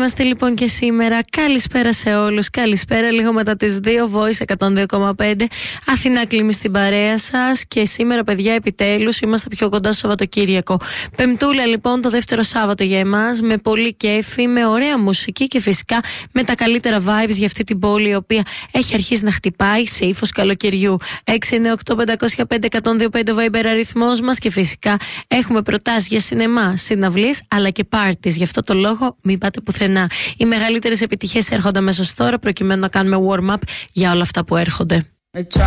είμαστε λοιπόν και σήμερα. Καλησπέρα σε όλους. Καλησπέρα λίγο μετά τις 2. Voice 102,5. Αθηνά Κλίμη στην παρέα σας. Και σήμερα, παιδιά, επιτέλους είμαστε πιο κοντά στο Σαββατοκύριακο. Πεμπτούλα λοιπόν, το δεύτερο Σάββατο για εμάς. Με πολύ κέφι, με ωραία μουσική και φυσικά με τα καλύτερα vibes για αυτή την πόλη, η οποία έχει αρχίσει να χτυπάει σε ύφος καλοκαιριού. 698-505-125 Viber αριθμός μας. Και φυσικά έχουμε προτάσεις για σινεμά, συναυλίες αλλά και parties. Γι' αυτό το λόγο μην πάτε πουθενά. Οι μεγαλύτερες επιτυχίες έρχονται αμέσως τώρα, προκειμένου να κάνουμε warm-up για όλα αυτά που έρχονται.